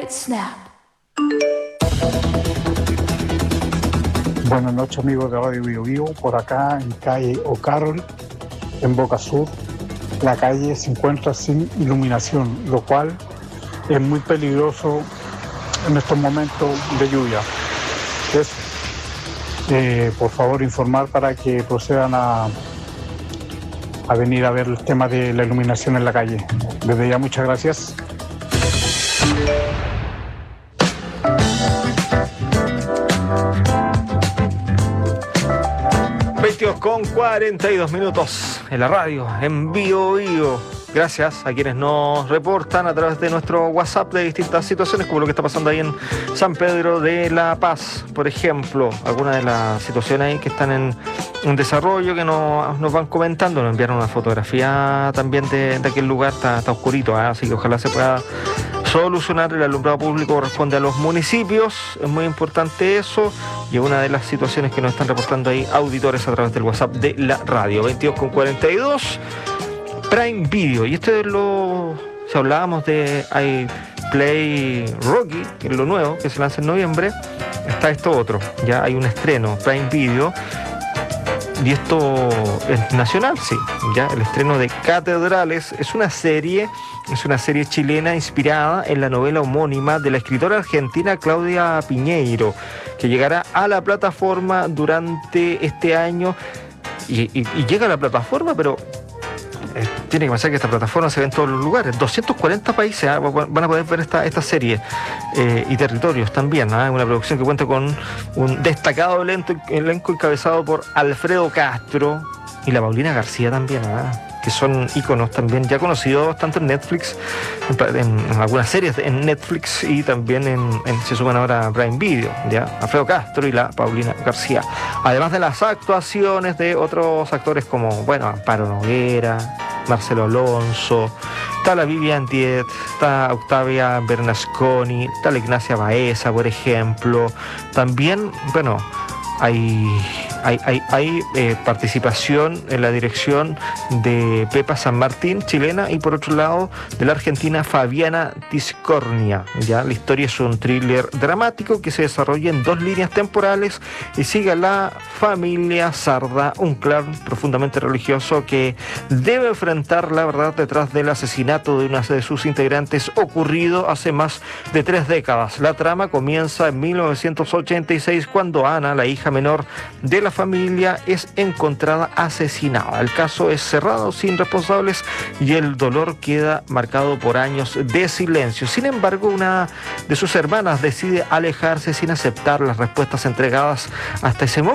Snap. Buenas noches, amigos de Radio Bio Bio. Por acá en calle O'Carroll, en Boca Sur, la calle se encuentra sin iluminación, lo cual es muy peligroso en estos momentos de lluvia. Por favor, informar para que procedan a venir a ver el tema de la iluminación en la calle. Desde ya, muchas gracias. Con 42 minutos en la radio, en Bio Bio. Gracias a quienes nos reportan a través de nuestro WhatsApp de distintas situaciones, como lo que está pasando ahí en San Pedro de la Paz, por ejemplo. Algunas de las situaciones ahí que están en desarrollo, que nos van comentando. Nos enviaron una fotografía también de aquel lugar, está oscurito, así que ojalá se pueda solucionar. El alumbrado público corresponde a los municipios, es muy importante eso, y una de las situaciones que nos están reportando ahí auditores a través del WhatsApp de la radio. 22:42, Prime Video, y esto es si hablábamos de iPlay Rocky, que es lo nuevo, que se lanza en noviembre, está esto otro, ya hay un estreno, Prime Video, y esto es nacional, sí, ya el estreno de Catedrales es una serie chilena inspirada en la novela homónima de la escritora argentina Claudia Piñeiro, que llegará a la plataforma durante este año, y llega a la plataforma, pero tiene que pensar que esta plataforma se ve en todos los lugares. 240 países van a poder ver esta serie, y territorios también. Una producción que cuenta con un destacado elenco encabezado por Alfredo Castro y la Paulina García también, que son íconos también ya conocidos tanto en Netflix, en algunas series en Netflix, y también se suman ahora a Prime Video, ya Alfredo Castro y la Paulina García, además de las actuaciones de otros actores como, Amparo Noguera, Marcelo Alonso, está la Vivian Diet, está Octavia Bernasconi, está la Ignacia Baeza, por ejemplo. También, hay participación en la dirección de Pepa San Martín, chilena, y por otro lado de la argentina Fabiana Tiscornia. ¿Ya? La historia es un thriller dramático que se desarrolla en 2 líneas temporales y sigue a la familia Sarda, un clan profundamente religioso que debe enfrentar la verdad detrás del asesinato de una de sus integrantes ocurrido hace más de 3 décadas. La trama comienza en 1986, cuando Ana, la hija menor de la familia, es encontrada asesinada. El caso es cerrado sin responsables y el dolor queda marcado por años de silencio. Sin embargo, una de sus hermanas decide alejarse sin aceptar las respuestas entregadas hasta ese momento.